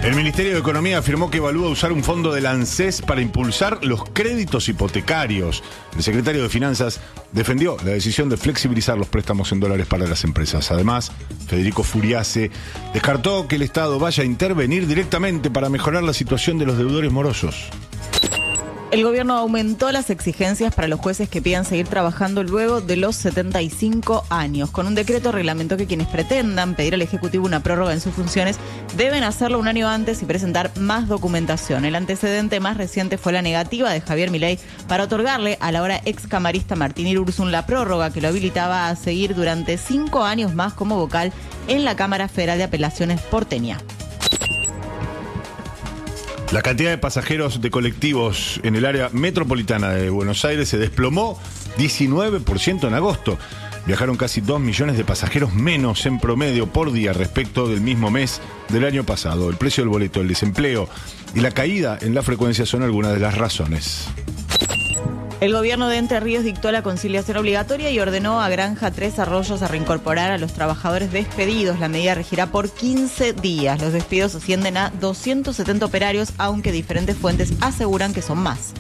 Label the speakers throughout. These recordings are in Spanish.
Speaker 1: El Ministerio de Economía afirmó que evalúa usar un fondo del ANSES para impulsar los créditos hipotecarios. El secretario de Finanzas defendió la decisión de flexibilizar los préstamos en dólares para las empresas. Además, Federico Furiase descartó que el Estado vaya a intervenir directamente para mejorar la situación de los deudores morosos.
Speaker 2: El gobierno aumentó las exigencias para los jueces que pidan seguir trabajando luego de los 75 años. Con un decreto reglamentó que quienes pretendan pedir al Ejecutivo una prórroga en sus funciones deben hacerlo un año antes y presentar más documentación. El antecedente más reciente fue la negativa de Javier Milei para otorgarle a la ahora excamarista Martín Irurzun la prórroga que lo habilitaba a seguir durante 5 años más como vocal en la Cámara Federal de Apelaciones porteña.
Speaker 1: La cantidad de pasajeros de colectivos en el área metropolitana de Buenos Aires se desplomó 19% en agosto. Viajaron casi 2 millones de pasajeros menos en promedio por día respecto del mismo mes del año pasado. El precio del boleto, el desempleo y la caída en la frecuencia son algunas de las razones.
Speaker 2: El gobierno de Entre Ríos dictó la conciliación obligatoria y ordenó a Granja Tres Arroyos a reincorporar a los trabajadores despedidos. La medida regirá por 15 días. Los despidos ascienden a 270 operarios, aunque diferentes fuentes aseguran que son más.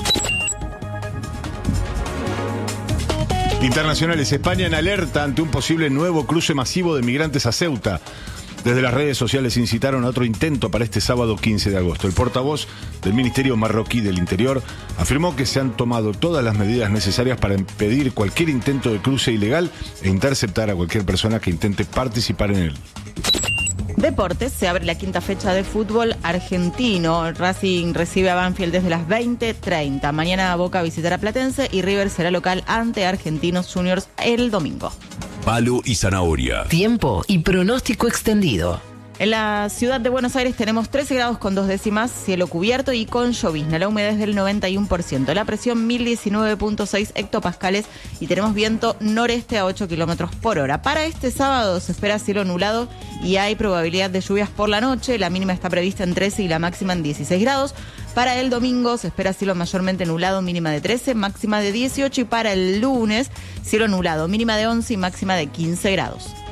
Speaker 1: Internacionales, España en alerta ante un posible nuevo cruce masivo de migrantes a Ceuta. Desde las redes sociales incitaron a otro intento para este sábado 15 de agosto. El portavoz del Ministerio Marroquí del Interior afirmó que se han tomado todas las medidas necesarias para impedir cualquier intento de cruce ilegal e interceptar a cualquier persona que intente participar en él.
Speaker 2: Deportes, se abre la quinta fecha de fútbol argentino. Racing recibe a Banfield desde las 20:30. Mañana Boca visitará Platense y River será local ante Argentinos Juniors el domingo.
Speaker 3: Palo y zanahoria.
Speaker 4: Tiempo y pronóstico extendido.
Speaker 2: En la ciudad de Buenos Aires tenemos 13 grados con 2 décimas, cielo cubierto y con llovizna. La humedad es del 91%. La presión 1019.6 hectopascales y tenemos viento noreste a 8 kilómetros por hora. Para este sábado se espera cielo nublado y hay probabilidad de lluvias por la noche. La mínima está prevista en 13 y la máxima en 16 grados. Para el domingo se espera cielo mayormente nublado, mínima de 13, máxima de 18. Y para el lunes, cielo nublado, mínima de 11 y máxima de 15 grados.